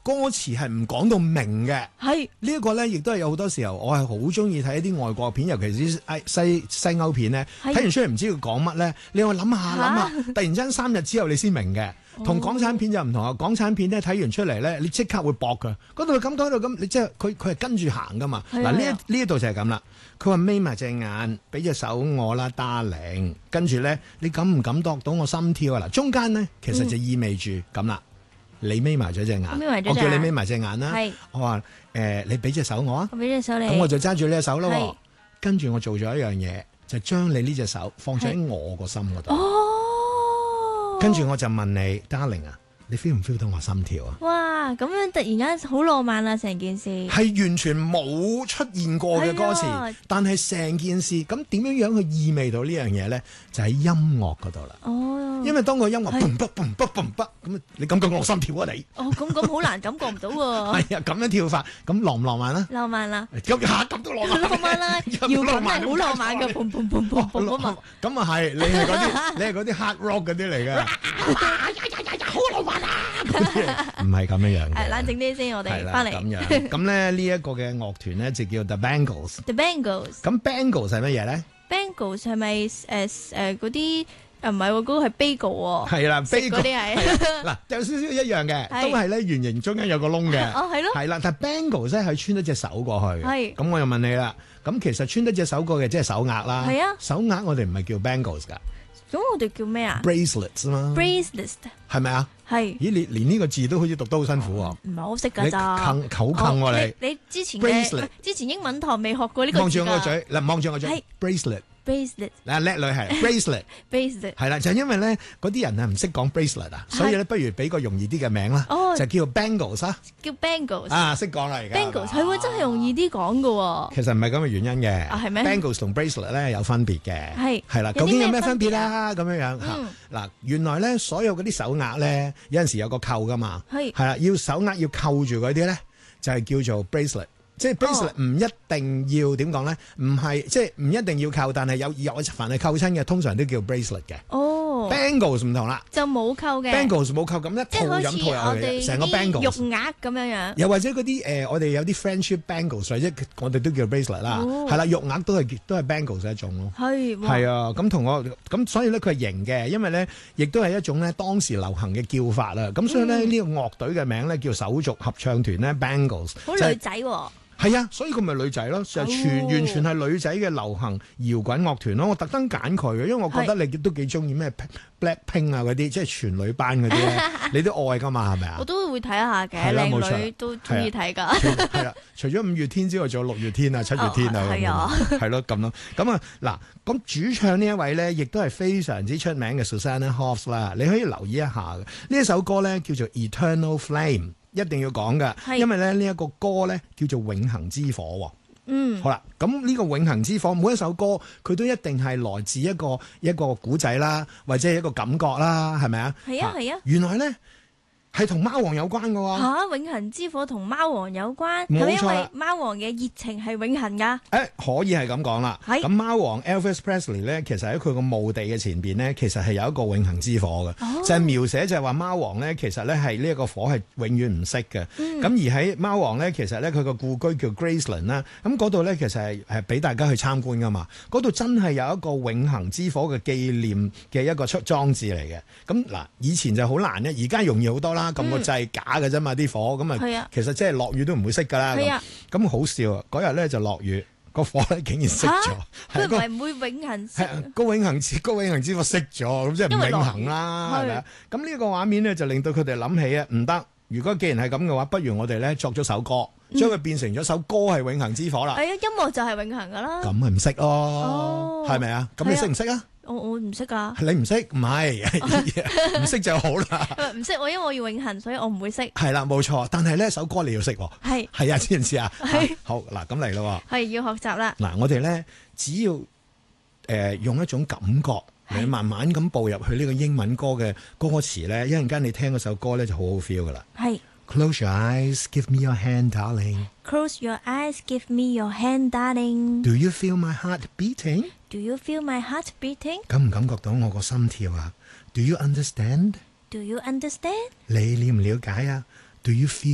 歌詞係唔講到明嘅。 係呢一個咧，亦都係有好多時候，我係好中意睇一啲外國片，尤其是西歐片咧。睇完出嚟唔知佢講乜咧，你我諗下，突然間3日之後你先明嘅。同港產片就唔同啊！港產片咧睇完出嚟咧，你即刻會駁㗎。嗰度咁，嗰度咁，你即係佢係跟住行噶嘛。嗱呢一度就係咁啦。佢話眯埋隻眼，俾隻手我啦，darling。跟住咧，你感唔感覺到我心跳啊？嗱，中間咧其實就意味住咁啦。你眯埋咗隻眼，我叫你眯埋隻眼啦。我話你俾隻手我啊， 我俾隻手你， 咁我就揸住呢隻手咯。跟住我做咗一樣嘢，就將你呢隻手放咗喺我個心嗰度。跟住我就問你 ，darling 啊，你 feel 唔 feel 到我心跳啊？ 哇，咁樣突然間好浪漫啦，成件事係完全冇出現過嘅歌詞，但係成件事咁點樣去意味到呢樣嘢咧？就喺音樂嗰度啦。哦，因為當個音樂嘣嘣嘣嘣嘣嘣咁，你感覺我心跳啊你？ 哦，咁好難感覺唔到喎。 係啊，咁樣跳法，咁浪唔浪漫啦？ 浪漫啦， 咁都浪漫。 浪漫啦，搖滾係好浪漫嘅，嘣嘣嘣嘣嘣咁啊！ 咁啊係，你係嗰啲 hard rock 嗰啲嚟嘅。好浪漫啊！唔係咁樣樣嘅。 冷靜啲先，我哋翻嚟。 咁樣，咁咧呢一個嘅樂團咧就叫 The Bangles。 The Bangles。咁 Bangles 係乜嘢咧 ？Bangles 係咪嗰啲？唔係喎，嗰個係 bagel 喎。 係啦，bagel 嗰啲係。 嗱，有少少一樣嘅，都係咧圓形中間有個窿嘅。 哦，係咯。 係啦，但係 Bangles 咧係穿咗隻手過去。 係。咁我又問你啦，咁其實穿得隻手過嘅即係手鐲啦。 係啊。 手鐲我哋唔係叫 Bangles 㗎。 咁我哋叫咩啊 ？Bracelets 嘛。 Bracelets 係咪啊？ 係。 咦，你連呢個字都好似讀得好辛苦喎。 唔係好識㗎咋。 口坑喎你。 你之前英文堂未學過呢個字㗎。 望住我個嘴，嗱望住我嘴。Bracelet。嗱叻女係 bracelet 係啦，就係因為咧嗰啲人啊唔識講 bracelet 啊，所以咧不如俾個容易啲嘅名啦，就叫 bangles 啊， 叫 bangles 啊，識講啦而家 bangles 係喎，真係容易啲講㗎喎。 其實唔係咁嘅原因嘅， 係咩 ？Bangles 同 bracelet 咧有分別嘅，係啦，究竟有咩分別啦？咁樣樣嚇嗱，原來咧所有嗰啲手鐲咧有陣時有個扣噶嘛，係啦，要手鐲要扣住嗰啲咧就係叫做 bracelet。即係 bracelet 唔一定要點講咧，唔係即係唔一定要扣，但係有凡係扣親嘅，通常都叫 bracelet 嘅。哦 ，bangles 唔同啦， 就冇扣嘅。 bangles 冇扣咁一套飲套入去，成個 bangles 玉鐲咁樣樣。 又或者嗰啲我哋有啲 friendship bangles，或者我哋都叫 bracelet 啦。係啦，玉鐲都係 bangles 一種咯。係啊，咁所以咧佢係型嘅，因為咧亦都係一種咧當時流行嘅叫法啦。咁所以咧呢個樂隊嘅名咧叫手續合唱團咧 bangles。 好女仔喎。 係啊，所以佢咪女仔咯，就完全係女仔嘅流行搖滾樂團咯。我特登揀佢嘅，因為我覺得你都幾中意咩 Blackpink 啊嗰啲，即係全女班嗰啲咧，你都愛噶嘛，係咪啊？ 我都會睇下嘅，靚女都中意睇噶。 係啦，除咗5月天之外，仲有6月天啊、7月天啊，係啊，係咯咁咯。咁啊嗱，咁主唱呢一位咧，亦都係非常之出名嘅 Susanna Hoffs 啦。你可以留意一下嘅呢一首歌咧，叫做 Eternal Flame。一定要講噶，因為咧呢一個歌咧叫做永恆之火。嗯，好啦，咁呢個永恆之火，每一首歌佢都一定係來自一個古仔啦，或者係一個感覺啦，係咪啊？係啊，係啊。原來咧係同貓王有關噶喎。 嚇，永恆之火同貓王有關，係咪因為貓王嘅熱情係永恆噶？ 可以係咁講啦。咁貓王 Elvis Presley 咧，其實喺佢個墓地嘅前邊咧，其實係有一個永恆之火嘅，就係描寫就係話貓王咧，其實咧係呢一個火係永遠唔熄嘅。咁而喺貓王咧，其實咧佢個故居叫 Graceland 啦，咁嗰度咧其實係俾大家去參觀噶嘛。嗰度真係有一個永恆之火嘅紀念嘅一個裝置嚟嘅。咁嗱，以前就好難咧，而家容易好多啦。撳個掣假嘅啫嘛，啲火咁啊，其實即係落雨都唔會熄噶啦。咁好笑啊！嗰日咧就落雨，個火咧竟然熄咗。 佢唔係唔會永恆熄。 個永恆之火熄咗，咁即係唔永恆啦，係咪啊？咁呢個畫面咧就令到佢哋諗起啊，唔得！如果既然係咁嘅話，不如我哋咧作咗首歌，將佢變成咗首歌係永恆之火啦。係啊， 音樂就係永恆噶啦。 咁咪唔識咯，係咪啊？咁你識唔識啊？ 我唔識噶。 你唔識唔係唔識就好啦。 唔識我因為我要永恆，所以我唔會識。係啦，冇錯。但係呢首歌你要識。係啊，知唔知啊？好嗱，咁嚟咯。係要學習啦。 嗱，我哋咧只要用一種感覺嚟慢慢咁步入去呢個英文歌嘅歌詞咧，一陣間你聽嗰首歌咧就好好 feel 噶啦。係。Close your eyes, give me your hand, darling. Close your eyes, give me your hand, darling. Do you feel my heart beating? Do you feel my heart beating? 感唔感覺到我個心跳啊？Do you understand? Do you understand? 你了唔了解啊？Do you feel